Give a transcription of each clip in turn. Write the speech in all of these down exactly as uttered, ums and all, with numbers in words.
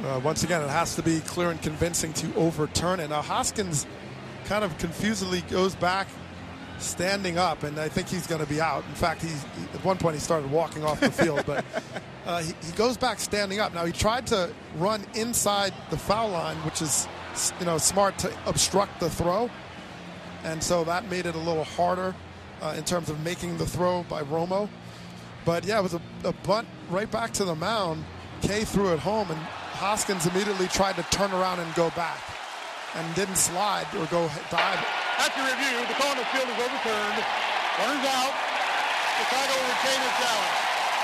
Uh, once again, it has to be clear and convincing to overturn it. Now, Hoskins kind of confusedly goes back standing up, and I think he's going to be out. In fact, he's, he, at one point he started walking off the field, but uh, he, he goes back standing up. Now, he tried to run inside the foul line, which is, you know, smart to obstruct the throw, and so that made it a little harder uh, in terms of making the throw by Romo. But, yeah, it was a, a bunt right back to the mound. Kay threw it home, and Hoskins immediately tried to turn around and go back and didn't slide or go dive. After review, the call on the field is overturned. Runners out. Chicago will retain their challenge.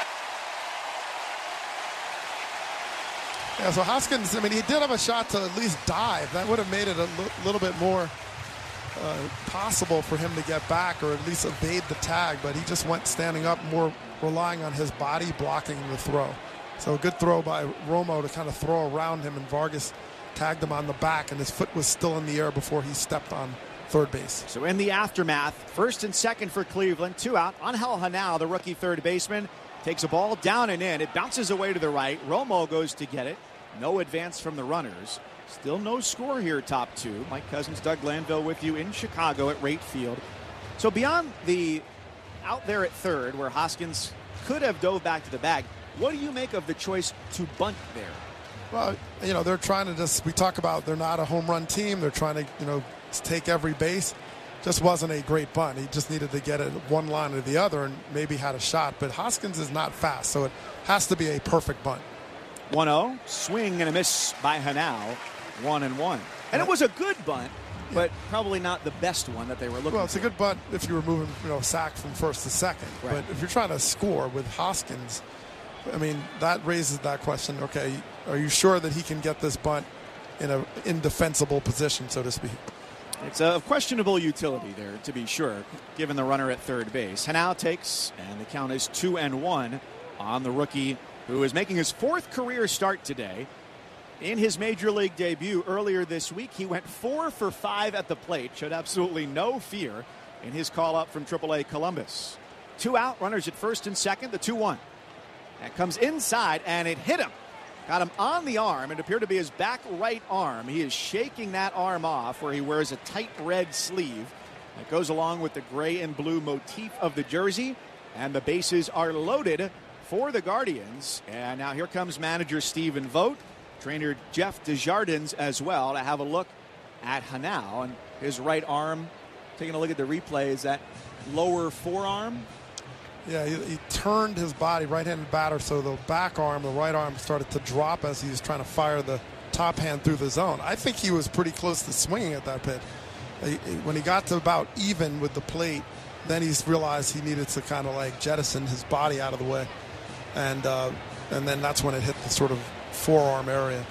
Yeah, so Hoskins, I mean, he did have a shot to at least dive. That would have made it a l- little bit more uh, possible for him to get back or at least evade the tag, but he just went standing up, more relying on his body blocking the throw. So a good throw by Romo to kind of throw around him, and Vargas tagged him on the back, and his foot was still in the air before he stepped on third base. So in the aftermath, first and second for Cleveland, two out. Angel Hanao, the rookie third baseman, takes a ball down and in. It bounces away to the right. Romo goes to get it. No advance from the runners. Still no score here, top two. Mike Cousins, Doug Glanville with you in Chicago at Rate Field. So beyond the out there at third, where Hoskins could have dove back to the bag, what do you make of the choice to bunt there? Well, you know, they're trying to just, we talk about they're not a home run team. They're trying to, you know, take every base. Just wasn't a great bunt. He just needed to get it one line or the other and maybe had a shot. But Hoskins is not fast, so it has to be a perfect bunt. one oh, swing and a miss by Hanao, one and one. And it was a good bunt, but probably not the best one that they were looking for. Well, it's for. a good bunt if you were moving, you know, sack from first to second. Right. But if you're trying to score with Hoskins, I mean, that raises that question. Okay, are you sure that he can get this bunt in a indefensible position, so to speak? It's of questionable utility there, to be sure, given the runner at third base. Hanao takes, and the count is two and one on the rookie, who is making his fourth career start today. In his major league debut earlier this week, he went four for five at the plate, showed absolutely no fear in his call-up from triple A Columbus. Two out, runners at first and second, the two one. That comes inside, and it hit him. Got him on the arm. It appeared to be his back right arm. He is shaking that arm off where he wears a tight red sleeve that goes along with the gray and blue motif of the jersey. And the bases are loaded for the Guardians. And now here comes manager Stephen Vogt, trainer Jeff Desjardins as well, to have a look at Hanao and his right arm. Taking a look at the replay, is that lower forearm? Yeah, he, he turned his body, right-handed batter, so the back arm, the right arm started to drop as he was trying to fire the top hand through the zone. I think he was pretty close to swinging at that pitch. He, when he got to about even with the plate, then he's realized he needed to kind of like jettison his body out of the way. And, uh, and then that's when it hit the sort of forearm area.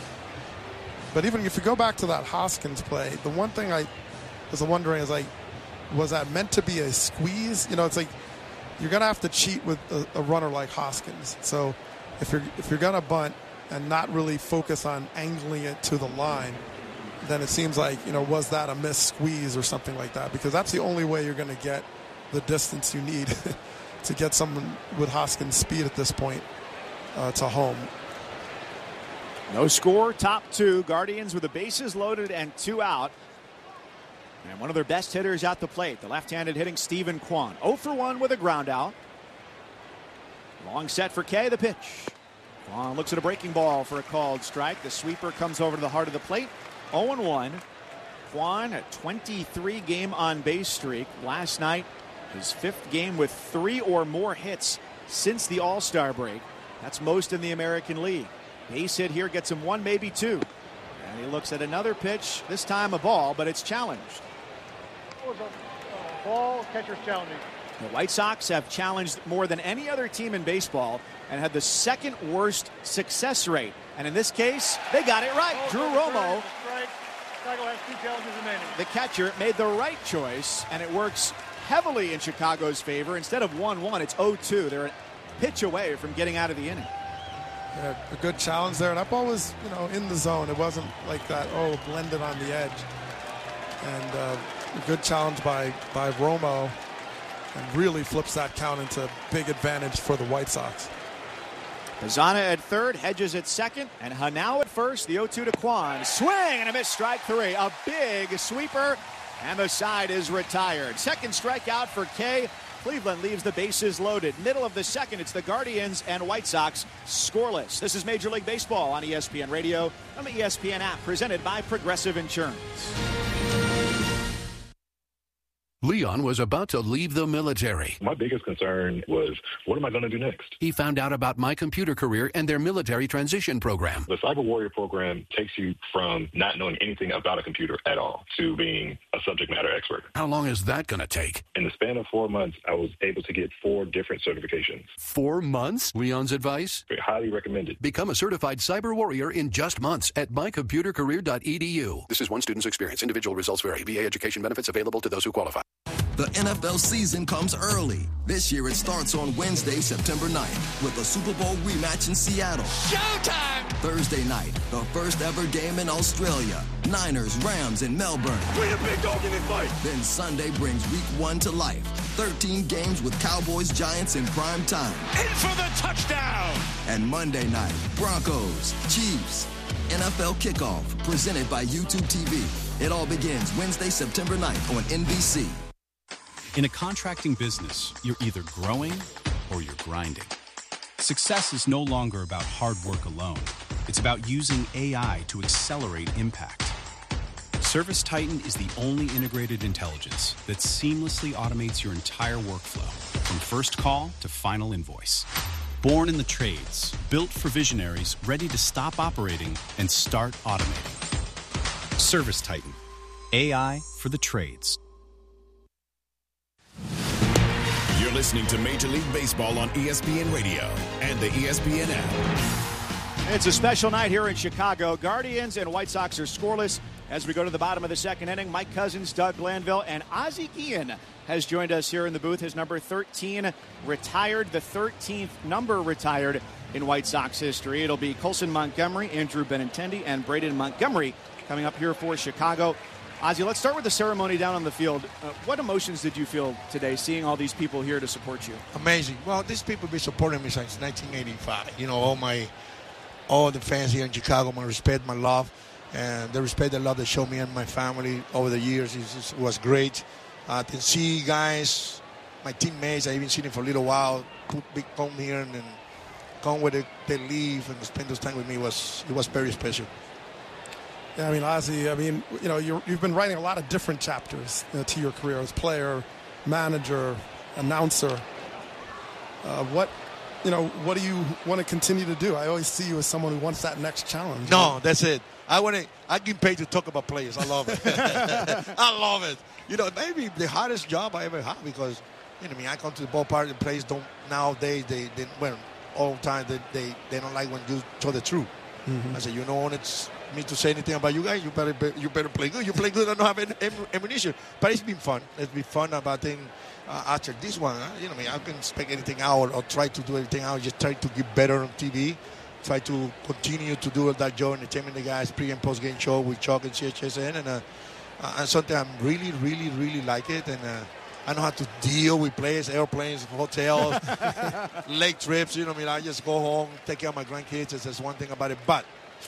But even if you go back to that Hoskins play, the one thing I was wondering is, like, was that meant to be a squeeze? You know, it's like, you're going to have to cheat with a, a runner like Hoskins. So if you're if you're going to bunt and not really focus on angling it to the line, then it seems like, you know, was that a missed squeeze or something like that? Because that's the only way you're going to get the distance you need to get someone with Hoskins' speed at this point uh, to home. No score, top two. Guardians with the bases loaded and two out. And one of their best hitters at the plate, the left-handed hitting Stephen Kwan. oh for one with a ground out. Long set for Kay, the pitch. Kwan looks at a breaking ball for a called strike. The sweeper comes over to the heart of the plate. oh and one. Kwan, a twenty-three game on-base streak. Last night, his fifth game with three or more hits since the All-Star break. That's most in the American League. Base hit here gets him one, maybe two. And he looks at another pitch, this time a ball, but it's challenged. Ball, catcher's challenging. The White Sox have challenged more than any other team in baseball and had the second worst success rate. And in this case, they got it right. Oh, Drew Romo. Romo, Right. Chicago has two challenges remaining. the catcher, made the right choice, and it works heavily in Chicago's favor. Instead of one one, it's oh two. They're a pitch away from getting out of the inning. Yeah, a good challenge there. That ball was, you know, in the zone. It wasn't like that, oh, blended on the edge. And uh, a good challenge by, by Romo, and really flips that count into big advantage for the White Sox. Pizana at third, Hedges at second, and Hanau at first. The oh two to Kwan. Swing and a miss, strike three. A big sweeper, and the side is retired. Second strikeout for Kay. Cleveland leaves the bases loaded. Middle of the second, it's the Guardians and White Sox scoreless. This is Major League Baseball on E S P N Radio, on the E S P N app, presented by Progressive Insurance. Leon was about to leave the military. My biggest concern was, what am I going to do next? He found out about My Computer Career and their military transition program. The Cyber Warrior program takes you from not knowing anything about a computer at all to being a subject matter expert. How long is that going to take? In the span of four months, I was able to get four different certifications. Four months? Leon's advice? Highly recommended. Become a certified cyber warrior in just months at my computer career dot e d u. This is one student's experience. Individual results vary. V A education benefits available to those who qualify. The N F L season comes early. This year it starts on Wednesday, September ninth, with a Super Bowl rematch in Seattle. Showtime! Thursday night, the first ever game in Australia. Niners, Rams in Melbourne. We're a big dog in this fight. Then Sunday brings week one to life. thirteen games with Cowboys, Giants in prime time. In for the touchdown! And Monday night, Broncos, Chiefs. N F L kickoff, presented by YouTube T V. It all begins Wednesday, September ninth on N B C. In a contracting business, you're either growing or you're grinding. Success is no longer about hard work alone. It's about using A I to accelerate impact. ServiceTitan is the only integrated intelligence that seamlessly automates your entire workflow, from first call to final invoice. Born in the trades, built for visionaries ready to stop operating and start automating. ServiceTitan, A I for the trades. You're listening to Major League Baseball on E S P N Radio and the E S P N app. It's a special night here in Chicago. Guardians and White Sox are scoreless as we go to the bottom of the second inning. Mike Cousins, Doug Glanville, and Ozzie Guillen has joined us here in the booth. His number thirteen retired, the thirteenth number retired in White Sox history. It'll be Colson Montgomery, Andrew Benintendi, and Braden Montgomery coming up here for Chicago. Ozzie, let's start with the ceremony down on the field. Uh, what emotions did you feel today seeing all these people here to support you? Amazing. Well, these people have been supporting me since nineteen eighty-five. You know, all my, all the fans here in Chicago, my respect, my love, and the respect and love they showed me and my family over the years is, it was great. Uh, to see guys, my teammates, I even seen them for a little while, put big come here and, and come where they, they leave and spend those time with me was it was very special. Yeah, I mean, Ozzie, I mean, you know, you're, you've been writing a lot of different chapters you know, to your career as player, manager, announcer. Uh, what, you know, what do you want to continue to do? I always see you as someone who wants that next challenge. No, right? That's it. I want to. I get paid to talk about players. I love it. I love it. You know, maybe the hardest job I ever had because, you know, I mean, I come to the ballpark and players don't nowadays. They, they well, all the time they, they, they don't like when you tell the truth. Mm-hmm. I said, you know, when it's me to say anything about you guys, you better you better play good. You play good. I don't have any ammunition. But it's been fun. It's been fun about thing uh, after this one. Huh? You know, I mean, I can expect anything out or try to do anything out. Just try to get better on T V. Try to continue to do that job, entertaining the guys, pre and post game show with Chuck and C H S N, and uh, uh, and something I'm really, really, really like it. And uh, I know how to deal with players, airplanes, hotels, lake trips. You know, I mean, I just go home, take care of my grandkids. That's one thing about it. But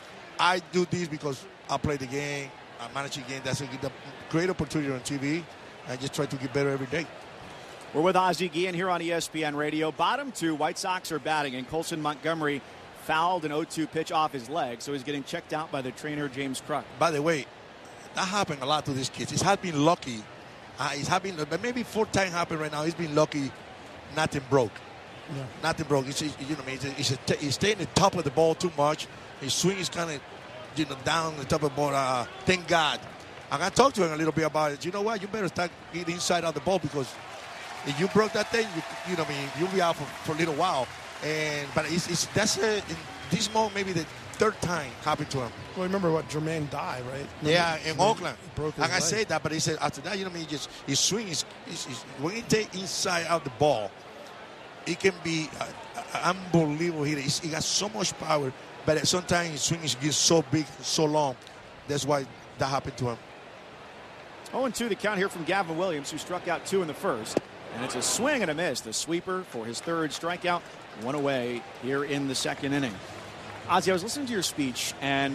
I do this because I play the game, I manage the game. That's a great opportunity on T V. I just try to get better every day. We're with Ozzie Guillen here on E S P N Radio. Bottom two, White Sox are batting, and Colson Montgomery fouled an oh two pitch off his leg, so he's getting checked out by the trainer, James Kruk. By the way, that happened a lot to these kids. He's had been lucky. Uh, he's having, but maybe four times happened right now. He's been lucky. Nothing broke. Yeah. Nothing broke. He's, you know, he's, he's, a, he's staying at the top of the ball too much. His swing is kind of, you know, down the top of the ball. Uh, thank God. I'm going to talk to him a little bit about it. You know what? You better start getting inside of the ball because if you broke that thing, you, you know, I mean, you'll be out for, for a little while. And but it's, it's that's a, in this moment maybe the third time happened to him. Well, remember what Jermaine died, right? Remember yeah, in Jermaine Oakland. Broke his like leg. I said that, but he said after that, you know, I mean, just his swing is, is, is when he take inside out the ball, it can be uh, uh, unbelievable. He he got so much power, but sometimes his swing is gets so big, so long. That's why that happened to him. oh and two the count here from Gavin Williams, who struck out two in the first. And it's a swing and a miss. The sweeper for his third strikeout. One away here in the second inning. Ozzie, I was listening to your speech, and